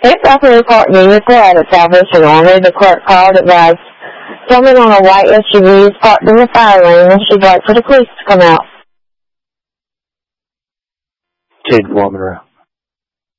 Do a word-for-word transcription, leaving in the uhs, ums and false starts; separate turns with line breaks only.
Hey, Bethany Park Unit at Salvation Army. The clerk called advised someone on a white S U V is parked in the fire lane and she'd like for the police to come out.
ten kilometer.